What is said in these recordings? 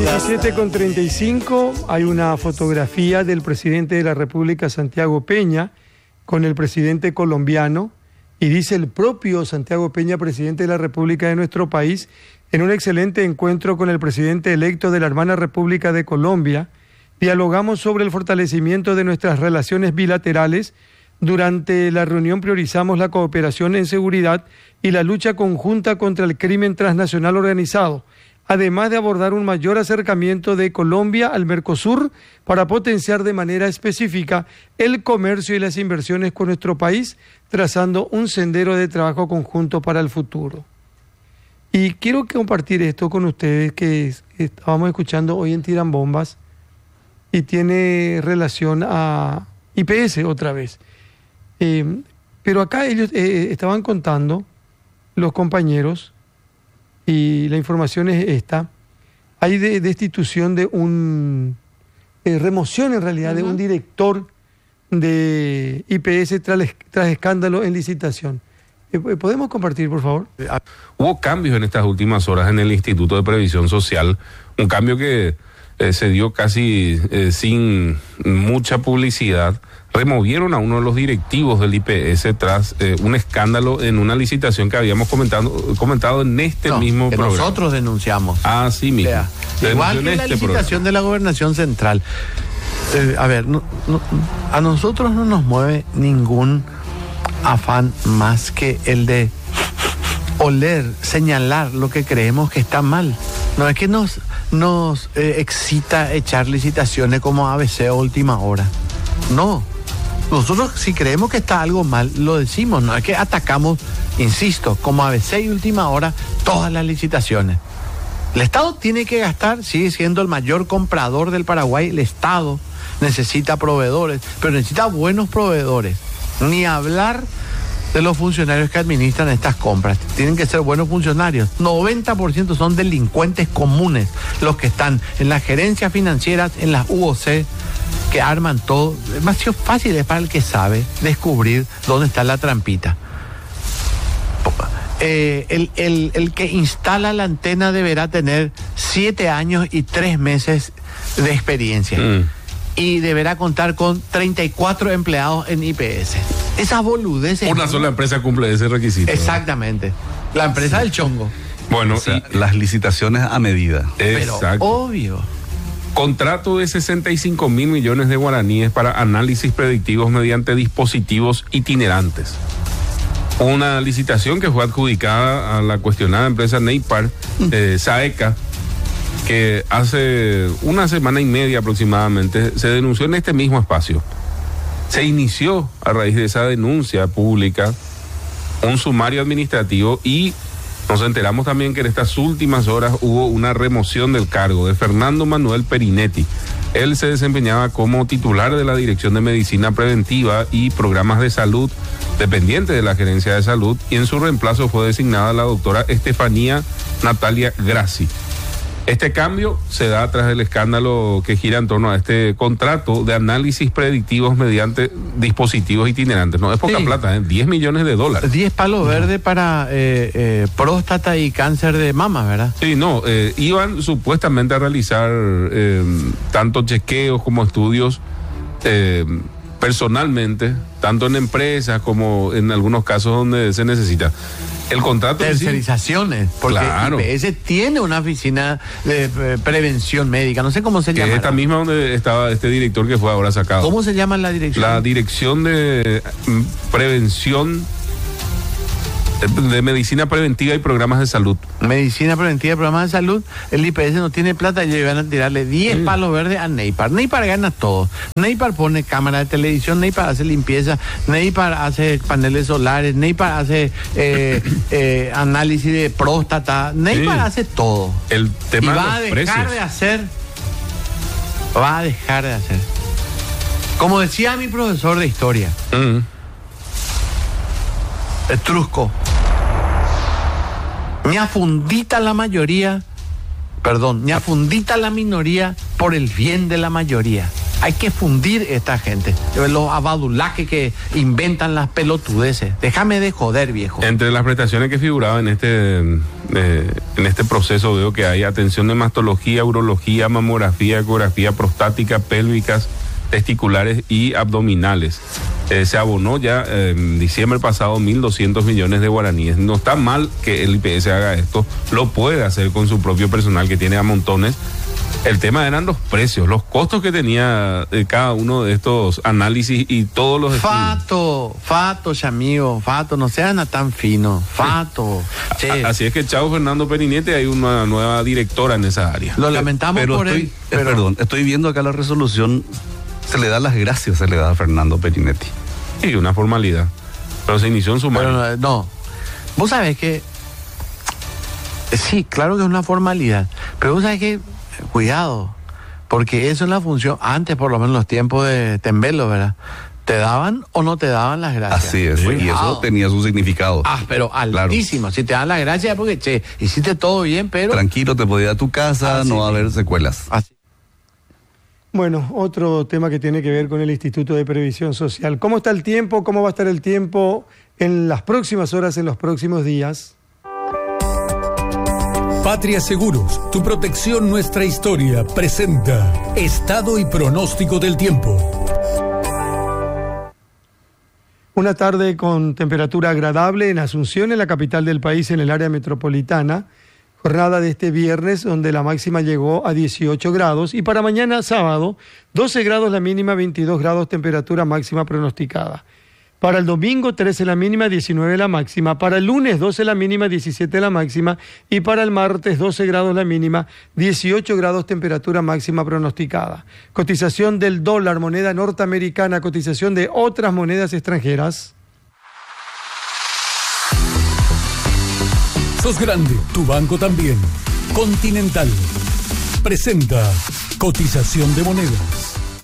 17:35 hay una fotografía del presidente de la República, Santiago Peña, con el presidente colombiano, y dice el propio Santiago Peña, presidente de la República de nuestro país, en un excelente encuentro con el presidente electo de la hermana República de Colombia, dialogamos sobre el fortalecimiento de nuestras relaciones bilaterales. Durante la reunión priorizamos la cooperación en seguridad y la lucha conjunta contra el crimen transnacional organizado, además de abordar un mayor acercamiento de Colombia al Mercosur para potenciar de manera específica el comercio y las inversiones con nuestro país, trazando un sendero de trabajo conjunto para el futuro. Y quiero compartir esto con ustedes que estábamos escuchando hoy en Tiran Bombas y tiene relación a IPS otra vez. Pero acá ellos estaban contando, los compañeros, y la información es esta: hay destitución de remoción en realidad de un director de IPS tras escándalo en licitación. ¿Podemos compartir, por favor? Hubo cambios en estas últimas horas en el Instituto de Previsión Social, un cambio que se dio casi sin mucha publicidad. Removieron a uno de los directivos del IPS tras un escándalo en una licitación que habíamos comentado en este mismo programa. Nosotros denunciamos. Ah, sí, mismo. Igual que la licitación de la Gobernación Central. A nosotros no nos mueve ningún afán más que el de oler, señalar lo que creemos que está mal. No es que nos excita echar licitaciones como ABC a última hora. No. Nosotros, si creemos que está algo mal, lo decimos. No es que atacamos, insisto, como ABC y última hora, todas las licitaciones. El Estado tiene que gastar, sigue siendo el mayor comprador del Paraguay. El Estado necesita proveedores, pero necesita buenos proveedores. Ni hablar de los funcionarios que administran estas compras. Tienen que ser buenos funcionarios. 90% son delincuentes comunes los que están en las gerencias financieras, en las UOC, que arman todo. Es demasiado fácil, es para el que sabe descubrir dónde está la trampita. El que instala la antena deberá tener 7 años y 3 meses de experiencia. Y deberá contar con 34 empleados en IPS. Esas boludeces. Una sola empresa cumple ese requisito. Exactamente. La empresa del chongo. Bueno, o sea, las licitaciones a medida. Exacto. Pero obvio. Contrato de 65 mil millones de guaraníes para análisis predictivos mediante dispositivos itinerantes. Una licitación que fue adjudicada a la cuestionada empresa Neipar, Saeca, que hace una semana y media aproximadamente se denunció en este mismo espacio. Se inició a raíz de esa denuncia pública un sumario administrativo y nos enteramos también que en estas últimas horas hubo una remoción del cargo de Fernando Manuel Perinetti. Él se desempeñaba como titular de la Dirección de Medicina Preventiva y Programas de Salud, dependiente de la Gerencia de Salud, y en su reemplazo fue designada la doctora Estefanía Natalia Grassi. Este cambio se da tras el escándalo que gira en torno a este contrato de análisis predictivos mediante dispositivos itinerantes. No es poca plata, 10 millones de dólares. 10 palos verdes para próstata y cáncer de mama, ¿verdad? Sí, no, iban supuestamente a realizar tanto chequeos como estudios personalmente, tanto en empresas como en algunos casos donde se necesita. El contrato... Tercerizaciones, porque claro. IPS tiene una oficina de prevención médica, no sé cómo se llama. Esta misma donde estaba este director que fue ahora sacado. ¿Cómo se llama la dirección? La Dirección de Prevención de Medicina Preventiva y Programas de Salud. Medicina Preventiva y Programas de Salud. El IPS no tiene plata y van a tirarle 10 palos verdes a Neipar. Neipar gana todo. Neipar pone cámara de televisión, Neipar hace limpieza, Neipar hace paneles solares, Neipar hace análisis de próstata, Neipar hace todo. El tema y va a dejar de hacer. Va a dejar de hacer. Como decía mi profesor de historia, Etrusco, ñafundita la mayoría, perdón, ñafundita la minoría por el bien de la mayoría. Hay que fundir esta gente. Los abadulaques que inventan las pelotudeces. Déjame de joder, viejo. Entre las prestaciones que figuraban en este proceso veo que hay atención de mastología, urología, mamografía, ecografía prostática, pélvicas, testiculares y abdominales. Se abonó ya en diciembre pasado 1.200 millones de guaraníes. No está mal que el IPS haga esto, lo puede hacer con su propio personal que tiene a montones. El tema eran los precios, los costos que tenía cada uno de estos análisis y todos los Fato, amigo, Fato, no sean tan fino, Fato. Che. Así es que chao Fernando Perinetti, hay una nueva directora en esa área. Lo lamentamos Perdón, estoy viendo acá la resolución, se le da las gracias, se le da a Fernando Perinetti. Sí, una formalidad, pero se inició en sumario. Pero no, vos sabés que, sí, claro que es una formalidad, pero vos sabés que, cuidado, porque eso es la función, antes por lo menos en los tiempos de Tembelo, ¿verdad? ¿Te daban o no te daban las gracias? Así es, Cuidado. y eso tenía su significado. Pero altísimo, claro. Si te dan las gracias es porque, che, hiciste todo bien, pero... Tranquilo, te podías ir a tu casa, no va a haber secuelas. Así. Bueno, otro tema que tiene que ver con el Instituto de Previsión Social. ¿Cómo está el tiempo? ¿Cómo va a estar el tiempo en las próximas horas, en los próximos días? Patria Seguros, tu protección, nuestra historia, presenta Estado y pronóstico del tiempo. Una tarde con temperatura agradable en Asunción, en la capital del país, en el área metropolitana. Jornada de este viernes donde la máxima llegó a 18 grados y para mañana sábado 12 grados la mínima, 22 grados temperatura máxima pronosticada. Para el domingo 13 la mínima, 19 la máxima. Para el lunes 12 la mínima, 17 la máxima. Y para el martes 12 grados la mínima, 18 grados temperatura máxima pronosticada. Cotización del dólar, moneda norteamericana, cotización de otras monedas extranjeras. Sos grande, tu banco también. Continental presenta cotización de monedas.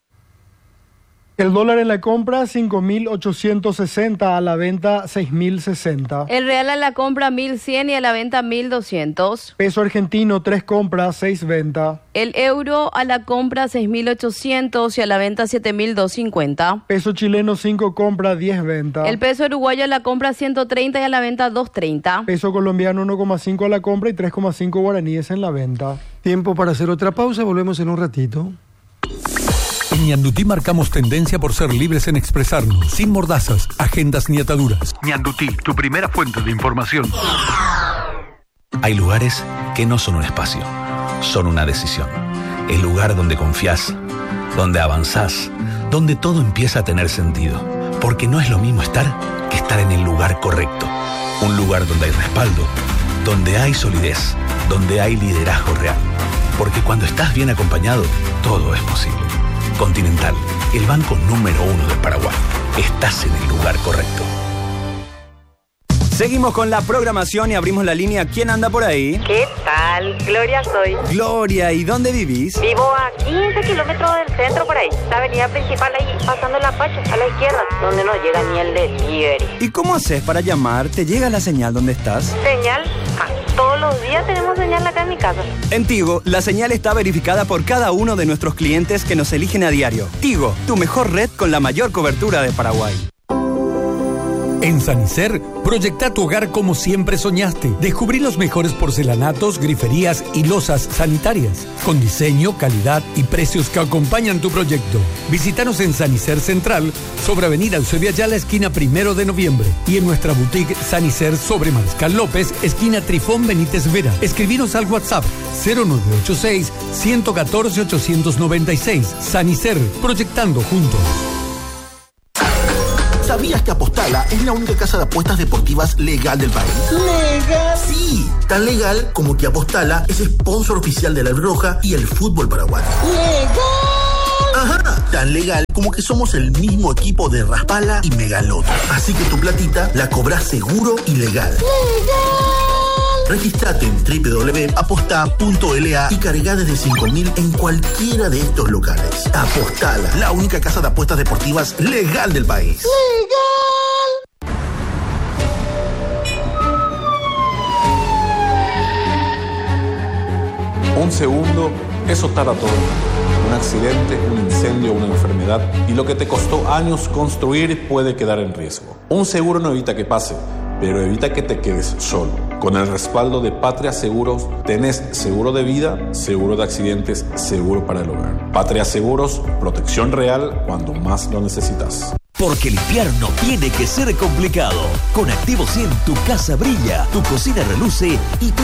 El dólar en la compra 5.860, a la venta 6.060. El real a la compra 1.100 y a la venta 1.200. Peso argentino 3 compras, 6 venta. El euro a la compra 6.800 y a la venta 7.250. Peso chileno 5 compras, 10 venta. El peso uruguayo a la compra 130 y a la venta 230. Peso colombiano 1,5 a la compra y 3,5 guaraníes en la venta. Tiempo para hacer otra pausa, volvemos en un ratito. En Ñandutí marcamos tendencia por ser libres en expresarnos, sin mordazas, agendas ni ataduras. Ñandutí, tu primera fuente de información. Hay lugares que no son un espacio, son una decisión. El lugar donde confías, donde avanzás, donde todo empieza a tener sentido. Porque no es lo mismo estar que estar en el lugar correcto. Un lugar donde hay respaldo, donde hay solidez, donde hay liderazgo real. Porque cuando estás bien acompañado, todo es posible. Continental, el banco número 1 del Paraguay. Estás en el lugar correcto. Seguimos con la programación y abrimos la línea. ¿Quién anda por ahí? ¿Qué tal? Gloria soy. Gloria, ¿y dónde vivís? Vivo a 15 kilómetros del centro por ahí. La avenida principal ahí, pasando el Apache, a la izquierda, donde no llega ni el delivery. ¿Y cómo haces para llamar? ¿Te llega la señal donde estás? ¿Señal? Todos los días tenemos señal acá en mi casa. En Tigo, la señal está verificada por cada uno de nuestros clientes que nos eligen a diario. Tigo, tu mejor red con la mayor cobertura de Paraguay. En Sanicer, proyecta tu hogar como siempre soñaste. Descubrí los mejores porcelanatos, griferías y losas sanitarias, con diseño, calidad y precios que acompañan tu proyecto. Visítanos en Sanicer Central, sobre Avenida Eusebio Ayala, esquina 1 de noviembre. Y en nuestra boutique Sanicer sobre Mariscal López, esquina Trifón Benítez Vera. Escribinos al WhatsApp 0986-114-896. Sanicer, proyectando juntos. ¿Sabías que Apostala es la única casa de apuestas deportivas legal del país? ¿Legal? Sí, tan legal como que Apostala es sponsor oficial de la Cruz Roja y el fútbol paraguayo. ¡Legal! Ajá, tan legal como que somos el mismo equipo de Raspala y Megaloto. Así que tu platita la cobras seguro y legal. ¡Legal! Registrate en www.aposta.la y carga desde 5.000 en cualquiera de estos locales. Apostala, la única casa de apuestas deportivas legal del país. ¡Legal! Un segundo, eso tarda todo. Un accidente, un incendio, una enfermedad y lo que te costó años construir puede quedar en riesgo. Un seguro no evita que pase, pero evita que te quedes solo. Con el respaldo de Patria Seguros, tenés seguro de vida, seguro de accidentes, seguro para el hogar. Patria Seguros, protección real cuando más lo necesitas. Porque limpiar no tiene que ser complicado. Con Activo 100 tu casa brilla, tu cocina reluce y tu